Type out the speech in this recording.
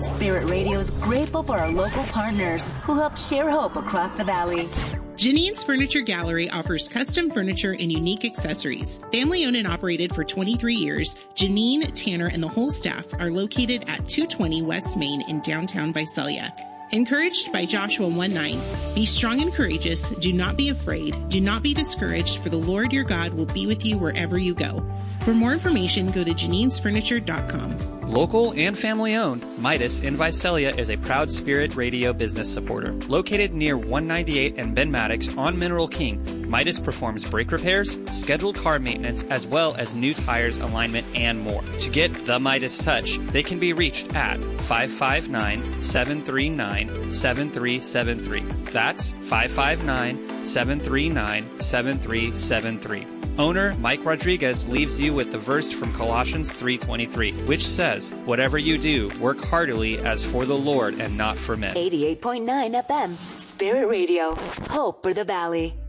Spirit Radio is grateful for our local partners who help share hope across the valley. Janine's Furniture Gallery offers custom furniture and unique accessories. Family owned and operated for 23 years, Janine, Tanner, and the whole staff are located at 220 West Main in downtown Visalia. Encouraged by Joshua 1:9, be strong and courageous, do not be afraid, do not be discouraged, for the Lord your God will be with you wherever you go. For more information, go to janinesfurniture.com. Local and family-owned, Midas in Visalia is a proud Spirit Radio business supporter. Located near 198 and Ben Maddox on Mineral King, Midas performs brake repairs, scheduled car maintenance, as well as new tires, alignment, and more. To get the Midas touch, they can be reached at 559-739-7373. That's 559-739-7373. Owner Mike Rodriguez leaves you with the verse from Colossians 3:23, which says, "Whatever you do, work heartily as for the Lord and not for men." 88.9 FM, Spirit Radio, hope for the valley.